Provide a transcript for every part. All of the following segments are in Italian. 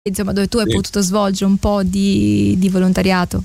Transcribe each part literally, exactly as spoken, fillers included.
insomma, dove tu hai sì. potuto svolgere un po' di, di volontariato?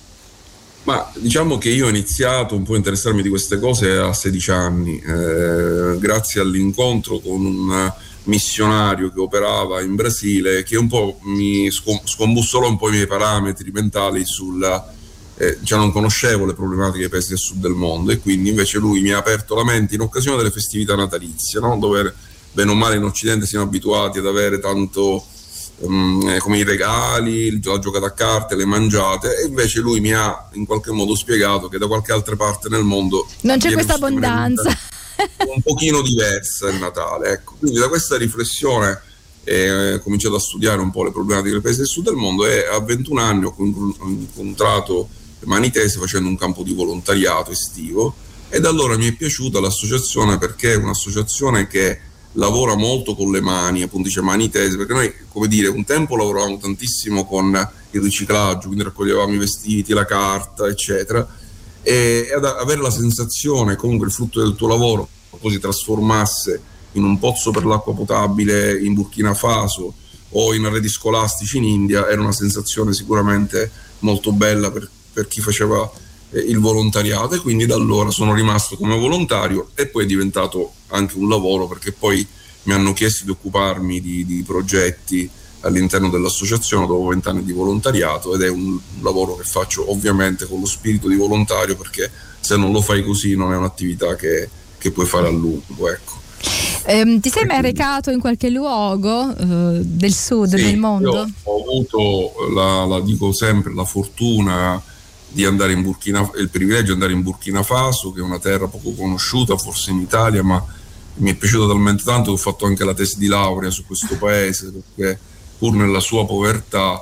Ma diciamo che io ho iniziato un po' a interessarmi di queste cose a sedici anni, eh, grazie all'incontro con un missionario che operava in Brasile, che un po' mi scom- scombussolò un po' i miei parametri mentali sulla, eh, cioè non conoscevo le problematiche dei paesi del sud del mondo, e quindi invece lui mi ha aperto la mente in occasione delle festività natalizie, no? Dove bene o male in Occidente siamo abituati ad avere tanto um, come i regali, la giocata a carte, le mangiate, e invece lui mi ha in qualche modo spiegato che da qualche altra parte nel mondo non c'è viene questa abbondanza, un pochino diversa il Natale, ecco. Quindi da questa riflessione eh, ho cominciato a studiare un po' le problematiche del paese del sud del mondo, e a ventuno anni ho incontrato Mani Tese facendo un campo di volontariato estivo, e da allora mi è piaciuta l'associazione, perché è un'associazione che lavora molto con le mani, appunto dice Mani Tese, perché noi, come dire, un tempo lavoravamo tantissimo con il riciclaggio, quindi raccoglievamo i vestiti, la carta, eccetera, e ad avere la sensazione comunque il frutto del tuo lavoro poi si trasformasse in un pozzo per l'acqua potabile in Burkina Faso o in arredi scolastici in India era una sensazione sicuramente molto bella per, per chi faceva eh, il volontariato, e quindi da allora sono rimasto come volontario, e poi è diventato anche un lavoro, perché poi mi hanno chiesto di occuparmi di, di progetti all'interno dell'associazione dopo vent'anni di volontariato, ed è un lavoro che faccio ovviamente con lo spirito di volontario, perché se non lo fai così non è un'attività che, che puoi fare a lungo, ecco. Eh, ti sei mai recato in qualche luogo eh, del sud, sì, del mondo? Io ho avuto, la, la dico sempre, la fortuna di andare in Burkina, il privilegio di andare in Burkina Faso, che è una terra poco conosciuta forse in Italia, ma mi è piaciuto talmente tanto che ho fatto anche la tesi di laurea su questo paese, perché pur nella sua povertà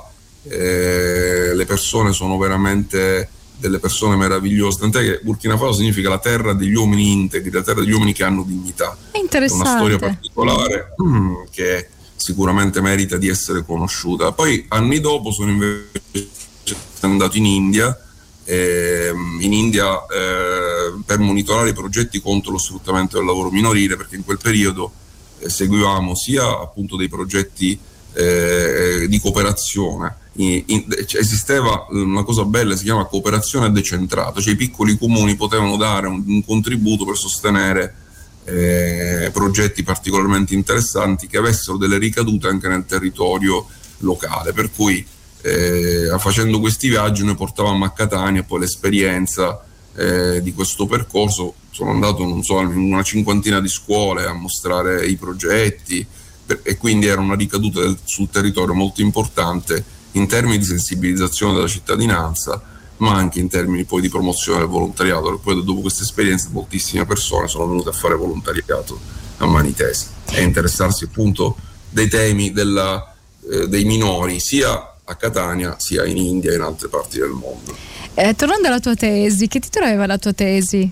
eh, le persone sono veramente delle persone meravigliose, tant'è che Burkina Faso significa la terra degli uomini integri, la terra degli uomini che hanno dignità. È interessante. È una storia particolare mm, che sicuramente merita di essere conosciuta. Poi anni dopo sono invece andato in India, eh, in India eh, per monitorare i progetti contro lo sfruttamento del lavoro minorile, perché in quel periodo eh, seguivamo sia appunto dei progetti eh, di cooperazione. In, in, cioè, esisteva una cosa bella, si chiama cooperazione decentrata, cioè i piccoli comuni potevano dare un, un contributo per sostenere eh, progetti particolarmente interessanti che avessero delle ricadute anche nel territorio locale, per cui eh, facendo questi viaggi noi portavamo a Catania poi l'esperienza eh, di questo percorso. Sono andato non so, in una cinquantina di scuole a mostrare i progetti, per, e quindi era una ricaduta del, sul territorio molto importante in termini di sensibilizzazione della cittadinanza, ma anche in termini poi di promozione del volontariato, perché poi dopo queste esperienze moltissime persone sono venute a fare volontariato a Mani Tese e interessarsi appunto dei temi della, eh, dei minori, sia a Catania sia in India e in altre parti del mondo. Eh, tornando alla tua tesi, che titolo aveva la tua tesi?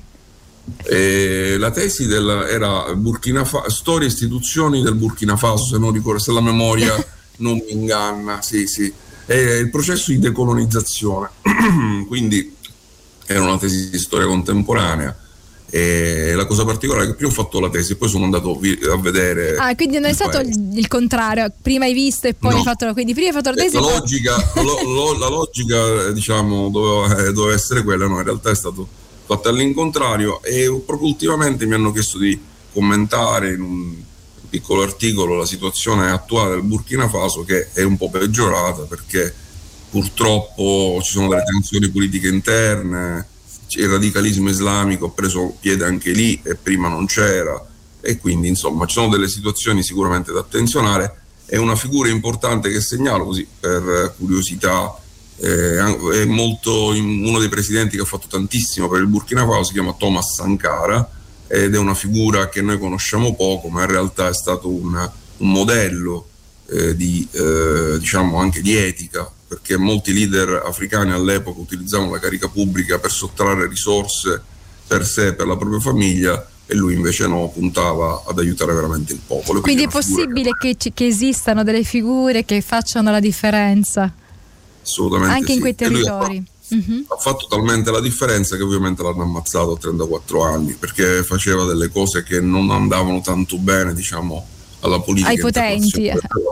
Eh, la tesi della, era Burkina Faso, storia e istituzioni del Burkina Faso, se non ricordo, se la memoria non mi inganna, sì sì. È il processo di decolonizzazione, quindi era una tesi di storia contemporanea, e la cosa particolare è che prima ho fatto la tesi e poi sono andato a vedere. Ah, quindi non è stato il, il contrario, prima hai visto e poi no. hai fatto, quindi prima hai fatto la tesi. La logica, lo, lo, la logica diciamo doveva, doveva essere quella, no, in realtà è stato fatto all'incontrario, e proprio ultimamente mi hanno chiesto di commentare in un piccolo articolo la situazione attuale del Burkina Faso, che è un po' peggiorata perché purtroppo ci sono delle tensioni politiche interne, il radicalismo islamico ha preso piede anche lì e prima non c'era, e quindi insomma ci sono delle situazioni sicuramente da attenzionare. È una figura importante che segnalo così per curiosità, eh, è molto, uno dei presidenti che ha fatto tantissimo per il Burkina Faso si chiama Thomas Sankara, ed è una figura che noi conosciamo poco, ma in realtà è stato un, un modello eh, di eh, diciamo anche di etica, perché molti leader africani all'epoca utilizzavano la carica pubblica per sottrarre risorse per sé e per la propria famiglia, e lui invece no, puntava ad aiutare veramente il popolo. Quindi, Quindi è possibile che, che, che esistano delle figure che facciano la differenza assolutamente anche sì. in quei territori. Uh-huh. Ha fatto talmente la differenza che ovviamente l'hanno ammazzato a trentaquattro anni, perché faceva delle cose che non andavano tanto bene, diciamo, alla politica, ai potenti, però,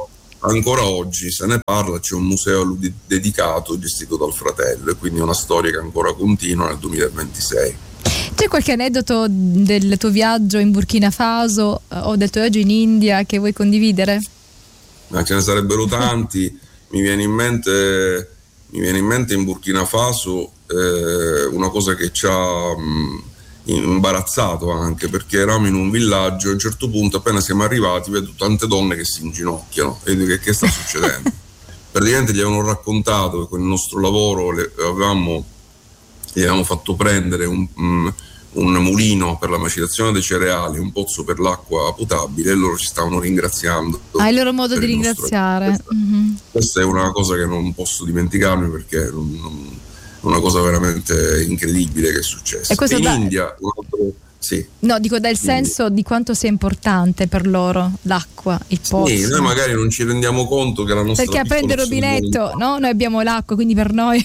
ancora oggi se ne parla, c'è un museo a lui dedicato gestito dal fratello, e quindi è una storia che ancora continua nel duemilaventisei. C'è qualche aneddoto del tuo viaggio in Burkina Faso eh, o del tuo viaggio in India che vuoi condividere? Ma ce ne sarebbero tanti. mi viene in mente mi viene in mente in Burkina Faso eh, una cosa che ci ha mh, imbarazzato, anche perché eravamo in un villaggio e a un certo punto, appena siamo arrivati, vedo tante donne che si inginocchiano e dico: che, che sta succedendo? Praticamente gli avevano raccontato che con il nostro lavoro le avevamo, gli avevamo fatto prendere un, um, un mulino per la macellazione dei cereali, un pozzo per l'acqua potabile, e loro ci stavano ringraziando. Ah, il loro modo di ringraziare. Questa, mm-hmm. questa è una cosa che non posso dimenticarmi, perché non, non, è una cosa veramente incredibile che è successa. E in da... India, un altro... Sì. No, dico, dà il senso di quanto sia importante per loro l'acqua, il pozzo. Sì, noi magari non ci rendiamo conto che la nostra... Perché aprendo il rubinetto, no? Noi abbiamo l'acqua, quindi per noi...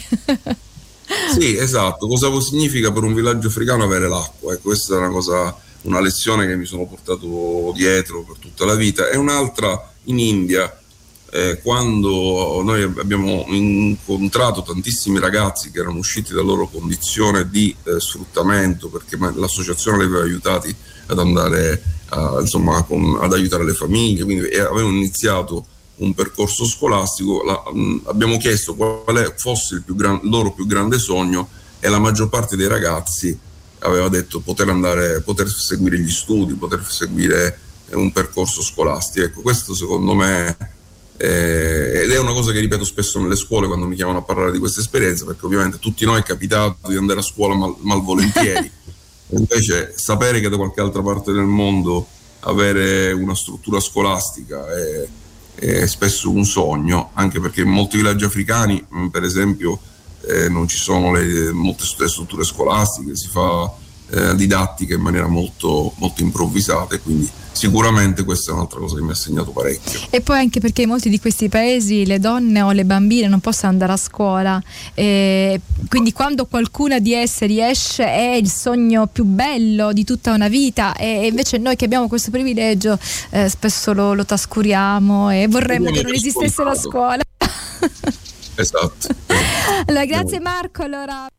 Sì, esatto. Cosa significa per un villaggio africano avere l'acqua? E questa è una cosa, una lezione che mi sono portato dietro per tutta la vita. E un'altra in India, eh, quando noi abbiamo incontrato tantissimi ragazzi che erano usciti dalla loro condizione di eh, sfruttamento, perché l'associazione li aveva aiutati ad andare a, insomma, con, ad aiutare le famiglie, quindi e avevano iniziato un percorso scolastico. La, mh, abbiamo chiesto quale fosse il, più gran, il loro più grande sogno, e la maggior parte dei ragazzi aveva detto poter andare, poter seguire gli studi, poter seguire eh, un percorso scolastico. Ecco, questo secondo me eh, ed è una cosa che ripeto spesso nelle scuole quando mi chiamano a parlare di questa esperienza, perché ovviamente tutti noi è capitato di andare a scuola mal, malvolentieri. Invece sapere che da qualche altra parte del mondo avere una struttura scolastica è è spesso un sogno, anche perché in molti villaggi africani, per esempio, eh, non ci sono le, molte strutture scolastiche, si fa eh, didattica in maniera molto, molto improvvisata, e quindi sicuramente questa è un'altra cosa che mi ha segnato parecchio. E poi anche perché in molti di questi paesi le donne o le bambine non possono andare a scuola, e quindi quando qualcuna di esse riesce è il sogno più bello di tutta una vita, e invece noi che abbiamo questo privilegio eh, spesso lo, lo trascuriamo e vorremmo che non esistesse la scuola. Esatto. Allora, grazie Marco. Allora